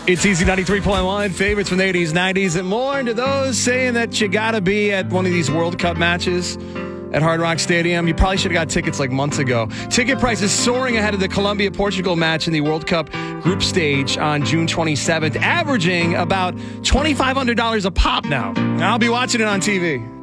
It's Easy 93.1, favorites from the 80s, 90s, and more. And to those saying that you got to be at one of these World Cup matches at Hard Rock Stadium, you probably should have got tickets like months ago. Ticket prices soaring ahead of the Colombia-Portugal match in the World Cup group stage on June 27th, averaging about $2,500 a pop now. I'll be watching it on TV.